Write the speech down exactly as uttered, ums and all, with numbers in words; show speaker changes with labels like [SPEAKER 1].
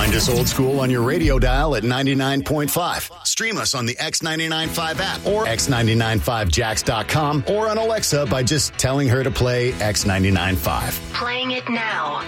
[SPEAKER 1] Find us old school on your radio dial at ninety-nine point five. Stream us on the X ninety-nine point five app or x nine nine five jacks dot com or on Alexa by just telling her to play X ninety-nine point five.
[SPEAKER 2] Playing it now.